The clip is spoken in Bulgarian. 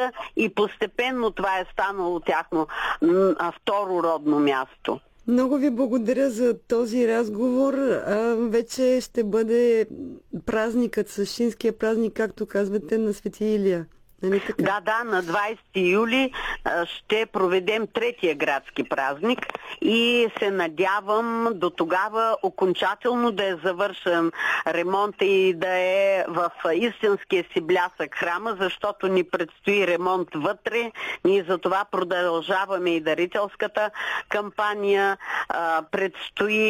хората и постепенно това е станало тяхно второ родно място. Много ви благодаря за този разговор. Вече ще бъде празникът, същинския празник, както казвате, на Свети Илия. Нали така? Да, на 20 юли ще проведем третия градски празник и се надявам до тогава окончателно да е завършен ремонта и да е в истинския си блясък храма, защото ни предстои ремонт вътре. Ние за това продължаваме и дарителската кампания. Предстои